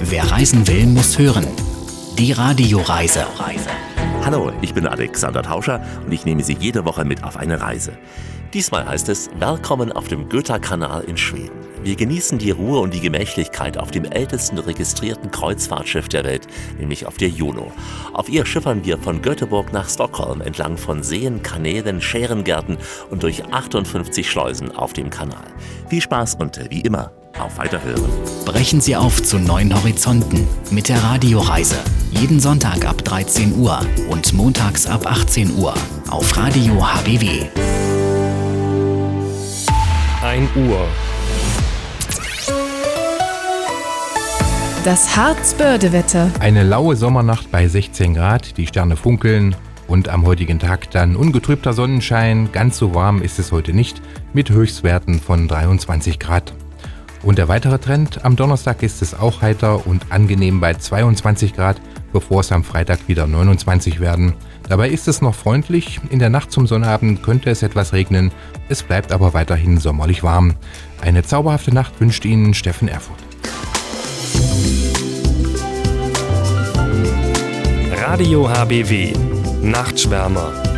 Wer reisen will, muss hören. Die Radioreise. Hallo, ich bin Alexander Tauscher und ich nehme Sie jede Woche mit auf eine Reise. Diesmal heißt es Willkommen auf dem Göta-Kanal in Schweden. Wir genießen die Ruhe und die Gemächlichkeit auf dem ältesten registrierten Kreuzfahrtschiff der Welt, nämlich auf der Juno. Auf ihr schiffern wir von Göteborg nach Stockholm entlang von Seen, Kanälen, Schärengärten und durch 58 Schleusen auf dem Kanal. Viel Spaß und wie immer, auf Weiterhören. Brechen Sie auf zu neuen Horizonten mit der Radioreise. Jeden Sonntag ab 13 Uhr und montags ab 18 Uhr auf Radio HBW. 1 Uhr. Das Harzbörde-Wetter. Eine laue Sommernacht bei 16 Grad, die Sterne funkeln und am heutigen Tag dann ungetrübter Sonnenschein. Ganz so warm ist es heute nicht, mit Höchstwerten von 23 Grad. Und der weitere Trend, am Donnerstag ist es auch heiter und angenehm bei 22 Grad, bevor es am Freitag wieder 29 werden. Dabei ist es noch freundlich, in der Nacht zum Sonnabend könnte es etwas regnen, es bleibt aber weiterhin sommerlich warm. Eine zauberhafte Nacht wünscht Ihnen Steffen Erfurt. Radio HBW. Nachtschwärmer.